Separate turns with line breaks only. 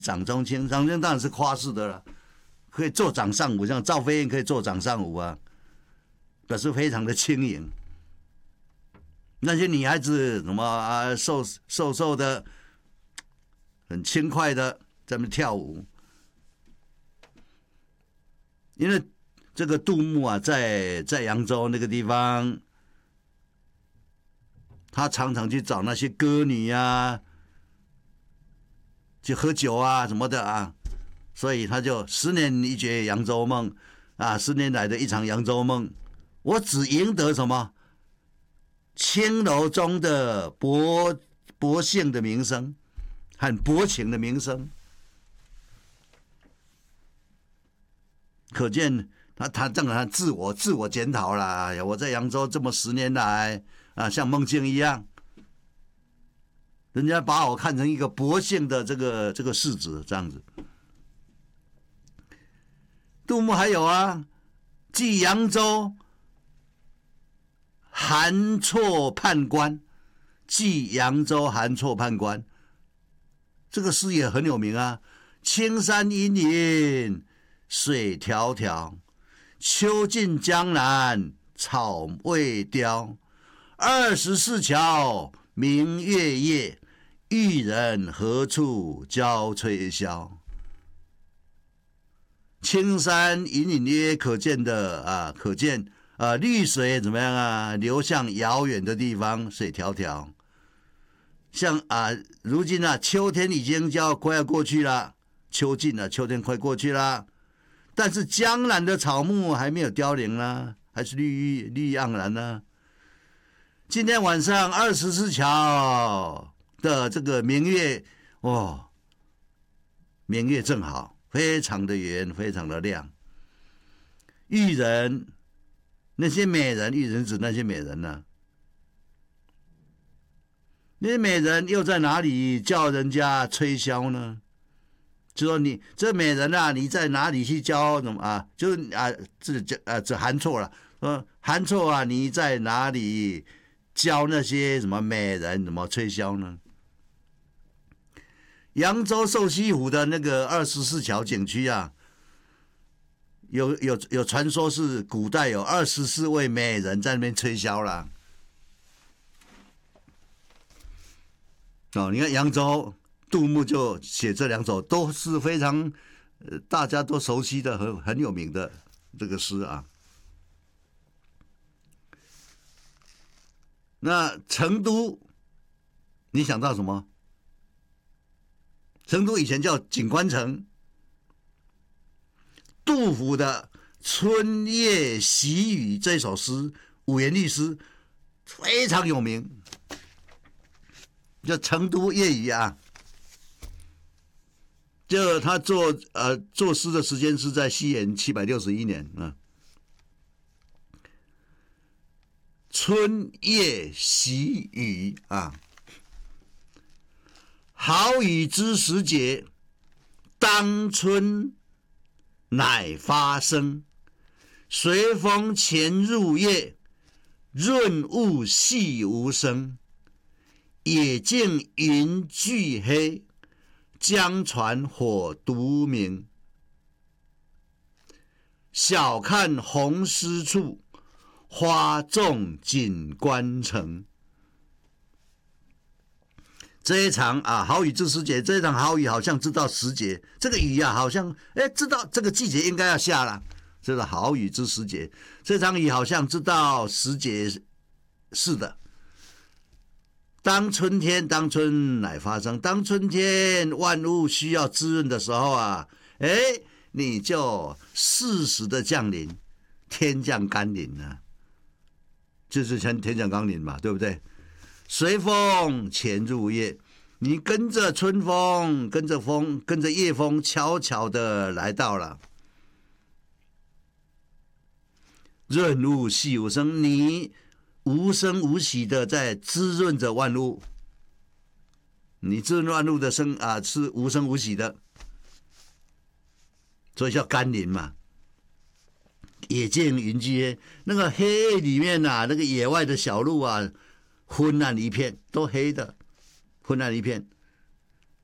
掌中轻，掌中轻当然是夸饰的了，可以做掌上舞，像赵飞燕可以做掌上舞啊，表示非常的轻盈。那些女孩子什么啊，瘦瘦的，很轻快的在那边跳舞。因为这个杜牧啊，在扬州那个地方，他常常去找那些歌女啊，去喝酒啊什么的啊，所以他就10年一觉扬州梦啊，10年来的一场扬州梦，我只赢得什么？青楼中的薄幸的名声和薄情的名声，可见他正好自我检讨啦。我在扬州这么10年来啊，像梦境一样，人家把我看成一个薄幸的这个士子这样子。杜牧还有啊，寄扬州韩绰判官，寄扬州韩绰判官，这个诗也很有名啊。青山隐隐水迢迢，秋尽江南草未凋。24桥明月夜，玉人何处教吹箫。青山隐隐约可见的啊，可见绿水怎么样啊？流向遥远的地方，水迢迢。像如今啊，秋天已经快要过去了，秋尽了，秋天快过去了，但是江南的草木还没有凋零啦，还是绿盎然呢。今天晚上24桥的这个明月，明月正好，非常的圆，非常的亮。玉人。那些美人，玉人指那些美人呢？那些美人又在哪里叫人家吹箫呢？就说你这美人啊，你在哪里去教什么啊？就是这韩绰了，韩绰啊，你在哪里教那些什么美人怎么吹箫呢？扬州瘦西湖的那个24桥景区啊。有传说是古代有24位美人在那边吹箫啦。你看扬州杜牧就写这2首都是非常大家都熟悉的很有名的这个诗啊。那成都，你想到什么？成都以前叫锦官城。杜甫的《春夜喜雨》这首诗，五言律诗非常有名，叫成都夜雨啊。就他作诗的时间是在西元761年啊。春夜喜雨啊，好雨知时节，当春乃发生。随风潜入夜，润物细无声。野径云俱黑，江船火独明。晓看红湿处，花重锦官城。这一场好雨知时节，这一场好雨好像知道时节，这个雨好像知道这个季节应该要下了，这是好雨知时节。这场雨好像知道时节，是的。当春乃发生，当春天万物需要滋润的时候啊，你就适时的降临，天降甘霖啊，就是天降甘霖嘛，对不对？随风潜入夜，你跟着春风，跟着风，跟着夜风，悄悄的来到了。润物细无声，你无声无息的在滋润着万物。你滋润万物的声是无声无息的，所以叫甘霖嘛。野径云俱黑，那个黑夜里面那个野外的小路啊，昏暗一片，都黑的，昏暗一片。